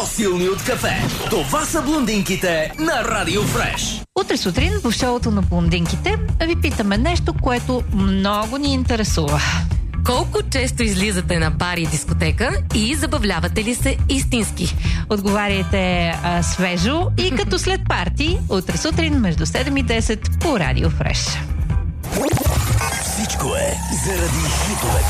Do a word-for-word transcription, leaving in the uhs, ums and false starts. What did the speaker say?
по-силни от кафе. Това са блондинките на Радио Фреш. Утре сутрин в шоуто на блондинките ви питаме нещо, което много ни интересува. Колко често излизате на бар и дискотека и забавлявате ли се истински? Отговаряйте а, свежо и като след парти, утре сутрин между седем и десет по Радио Фреш. Всичко е заради хитовете.